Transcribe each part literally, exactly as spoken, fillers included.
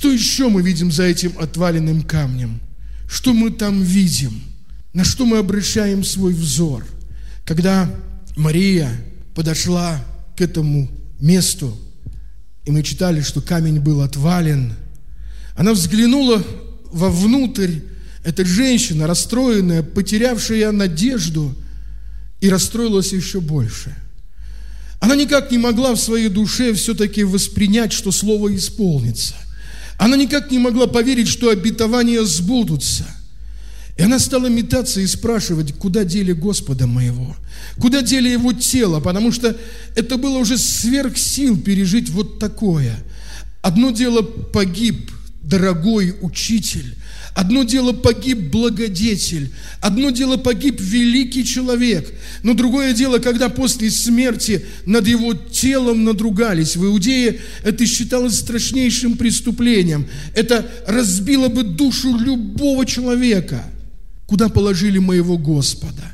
Что еще мы видим за этим отваленным камнем? Что мы там видим? На что мы обращаем свой взор? Когда Мария подошла к этому месту, и мы читали, что камень был отвален, она взглянула вовнутрь. Эта женщина, расстроенная, потерявшая надежду, и расстроилась еще больше. Она никак не могла в своей душе все-таки воспринять, что слово исполнится. Она никак не могла поверить, что обетования сбудутся. И она стала метаться и спрашивать, куда дели Господа моего, куда дели Его тело, потому что это было уже сверх сил пережить вот такое. Одно дело погиб дорогой учитель, одно дело погиб благодетель, одно дело погиб великий человек, но другое дело, когда после смерти над его телом надругались. В Иудее это считалось страшнейшим преступлением. Это разбило бы душу любого человека. Куда положили моего Господа?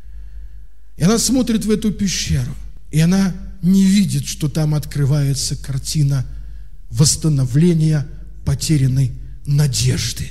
И она смотрит в эту пещеру, и она не видит, что там открывается картина восстановления потерянной надежды.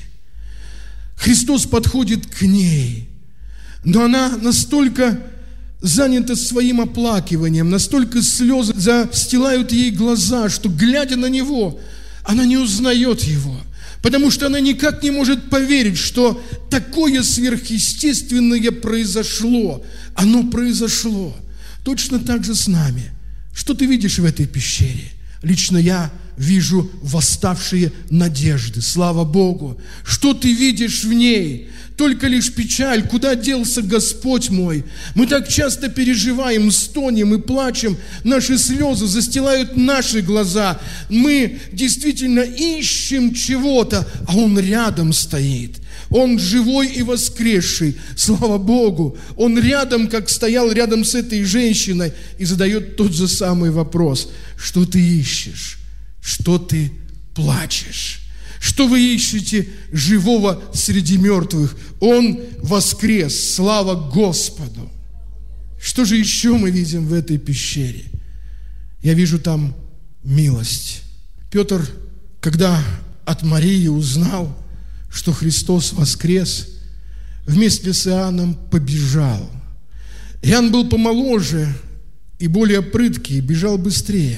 Христос подходит к ней, но она настолько занята своим оплакиванием, настолько слезы застилают ей глаза, что, глядя на Него, она не узнает Его, потому что она никак не может поверить, что такое сверхъестественное произошло. Оно произошло. Точно так же с нами. Что ты видишь в этой пещере? Лично я вижу восставшие надежды. Слава Богу! Что ты видишь в ней? Только лишь печаль. Куда делся Господь мой? Мы так часто переживаем, стонем и плачем. Наши слезы застилают наши глаза. Мы действительно ищем чего-то, а Он рядом стоит. Он живой и воскресший. Слава Богу! Он рядом, как стоял рядом с этой женщиной, и задает тот же самый вопрос. Что ты ищешь? Что ты плачешь? Что вы ищете живого среди мертвых? Он воскрес. Слава Господу! Что же еще мы видим в этой пещере? Я вижу там милость. Петр, когда от Марии узнал, что Христос воскрес, вместе с Иоанном побежал. Иоанн был помоложе и более прыткий, бежал быстрее,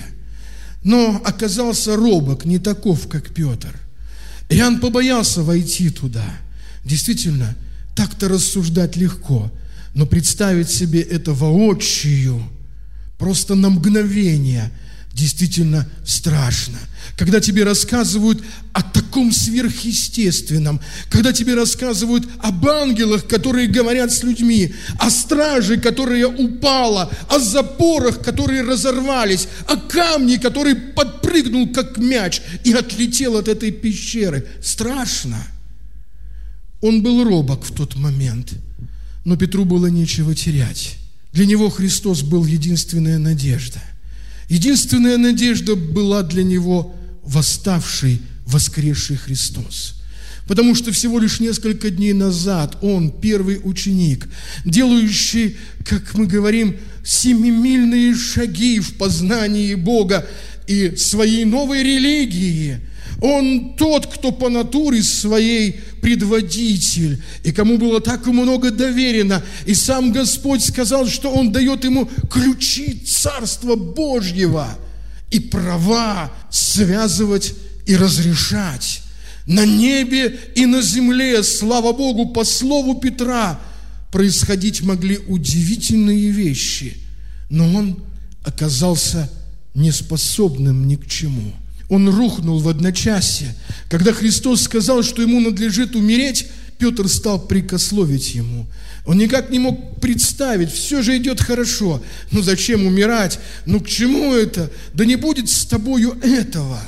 но оказался робок, не таков, как Петр. Иоанн побоялся войти туда. Действительно, так-то рассуждать легко, но представить себе это воочию, просто на мгновение, действительно страшно. Когда тебе рассказывают о таком сверхъестественном, когда тебе рассказывают об ангелах, которые говорят с людьми, о страже, которая упала, о запорах, которые разорвались, о камне, который подпрыгнул, как мяч, и отлетел от этой пещеры. Страшно. Он был робок в тот момент, но Петру было нечего терять. Для него Христос был единственная надежда. Единственная надежда была для него восставший, воскресший Христос. Потому что всего лишь несколько дней назад он, первый ученик, делающий, как мы говорим, семимильные шаги в познании Бога и своей новой религии, он тот, кто по натуре своей предводитель, и кому было так много доверено. И сам Господь сказал, что Он дает ему ключи Царства Божьего и права связывать и разрешать. На небе и на земле, слава Богу, по слову Петра, происходить могли удивительные вещи, но он оказался неспособным ни к чему. Он рухнул в одночасье. Когда Христос сказал, что ему надлежит умереть, Петр стал прикословить ему. Он никак не мог представить, все же идет хорошо. Ну зачем умирать? Ну к чему это? Да не будет с тобою этого.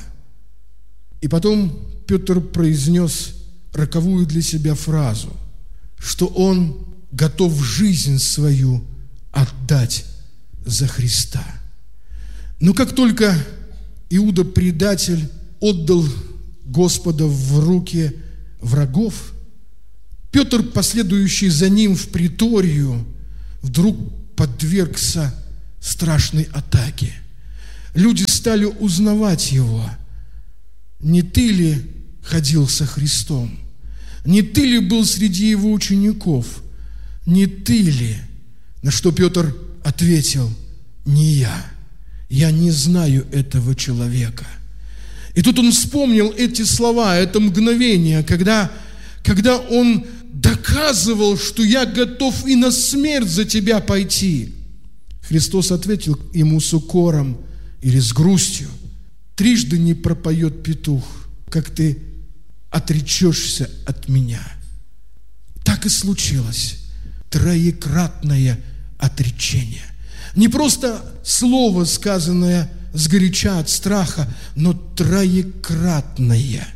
И потом Петр произнес роковую для себя фразу, что он готов жизнь свою отдать за Христа. Но как только Иуда, предатель, отдал Господа в руки врагов, Петр, последующий за ним в приторию, вдруг подвергся страшной атаке. Люди стали узнавать его. не ты ли ходил со Христом? Не ты ли был среди его учеников? Не ты ли? На что Петр ответил: не я. Я не знаю этого человека. И тут он вспомнил эти слова, это мгновение, когда, когда он доказывал, что я готов и на смерть за тебя пойти. Христос ответил ему с укором или с грустью: трижды не пропоет петух, как ты отречешься от меня. Так и случилось. Троекратное отречение. Не просто слово, сказанное сгоряча от страха, но троекратное.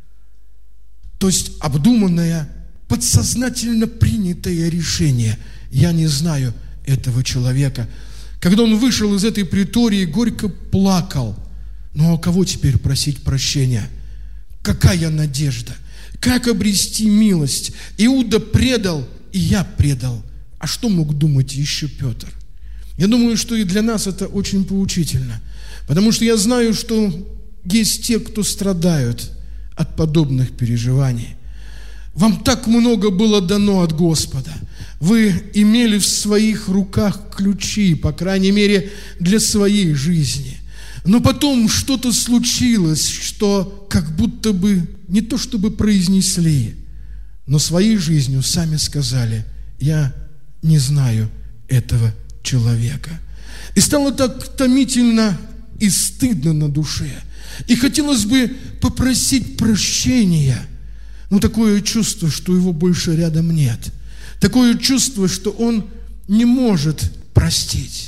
То есть обдуманное, подсознательно принятое решение. Я не знаю этого человека. Когда он вышел из этой притории, горько плакал. Ну а у кого теперь просить прощения? Какая надежда? Как обрести милость? Иуда предал, и я предал. А что мог думать еще Петр? Я думаю, что и для нас это очень поучительно. Потому что я знаю, что есть те, кто страдают от подобных переживаний. Вам так много было дано от Господа. Вы имели в своих руках ключи, по крайней мере, для своей жизни. Но потом что-то случилось, что как будто бы не то чтобы произнесли, но своей жизнью сами сказали: я не знаю этого человека. И стало так томительно и стыдно на душе. И хотелось бы попросить прощения. Но такое чувство, что его больше рядом нет. Такое чувство, что он не может простить.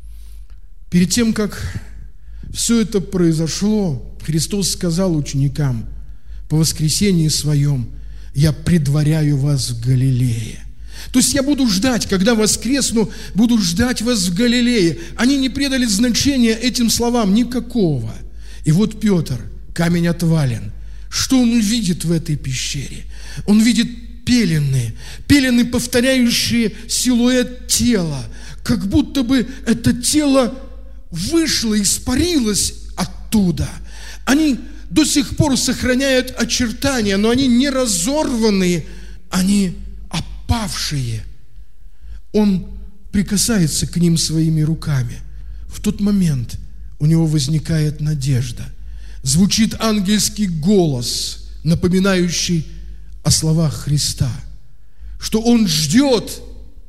Перед тем, как все это произошло, Христос сказал ученикам: по воскресении своем я предваряю вас в Галилее. То есть я буду ждать, когда воскресну, буду ждать вас в Галилее. Они не придали значения этим словам никакого. И вот Петр, камень отвален. Что он видит в этой пещере? Он видит пелены, пелены, повторяющие силуэт тела, как будто бы это тело вышло, испарилось оттуда. Они до сих пор сохраняют очертания, но они не разорванные, они опавшие. Он прикасается к ним своими руками. В тот момент у него возникает надежда. Звучит ангельский голос, напоминающий о словах Христа, что он ждет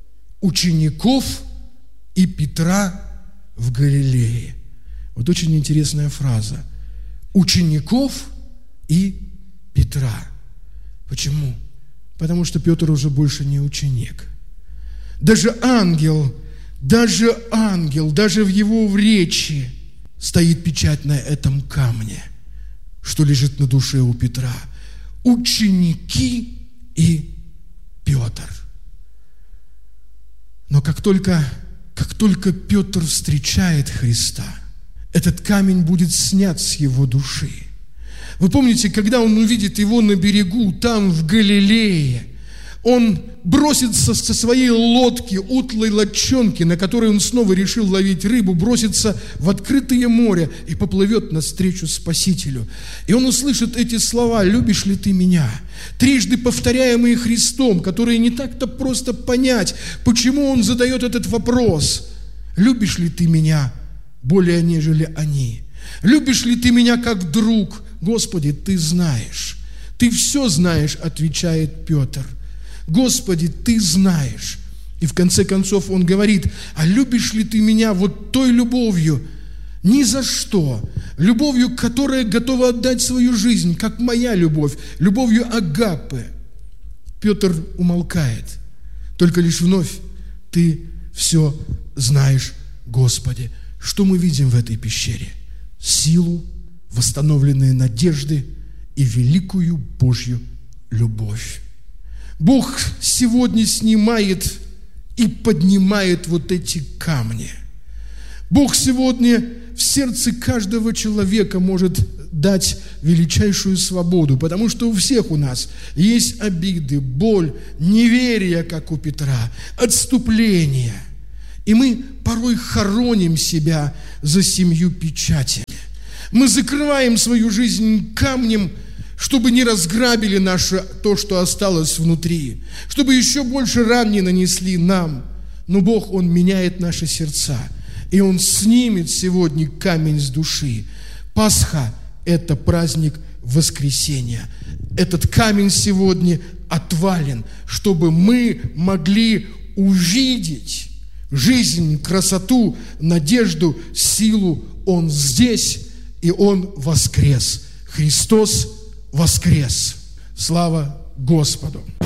учеников и Петра в Галилее. Вот очень интересная фраза. Учеников и Петра. Почему? Потому что Петр уже больше не ученик. Даже ангел, даже ангел, даже в его речи стоит печать на этом камне, что лежит на душе у Петра. Ученики и Петр. Но как только, как только Петр встречает Христа, этот камень будет снят с его души. Вы помните, когда он увидит его на берегу, там, в Галилее, он бросится со своей лодки, утлой лодчонки, на которой он снова решил ловить рыбу, бросится в открытое море и поплывет навстречу Спасителю. И он услышит эти слова: «Любишь ли ты меня?» Трижды повторяемые Христом, которые не так-то просто понять, почему он задает этот вопрос. «Любишь ли ты меня более, нежели они? Любишь ли ты меня как друг?» «Господи, ты знаешь, ты все знаешь», отвечает Петр. «Господи, ты знаешь». И в конце концов он говорит: «А любишь ли ты меня вот той любовью, ни за что, любовью, которая готова отдать свою жизнь, как моя любовь, любовью агапы?» Петр умолкает. Только лишь вновь: «Ты все знаешь, Господи». Что мы видим в этой пещере? Силу, восстановленные надежды и великую Божью любовь. Бог сегодня снимает и поднимает вот эти камни. Бог сегодня в сердце каждого человека может дать величайшую свободу, потому что у всех у нас есть обиды, боль, неверие, как у Петра, отступление. И мы порой хороним себя за семью печатями. Мы закрываем свою жизнь камнем, чтобы не разграбили наше то, что осталось внутри, чтобы еще больше ран не нанесли нам. Но Бог, Он меняет наши сердца, и Он снимет сегодня камень с души. Пасха – это праздник воскресения. Этот камень сегодня отвален, чтобы мы могли увидеть жизнь, красоту, надежду, силу. Он здесь, и Он воскрес. Христос воскрес. Слава Господу!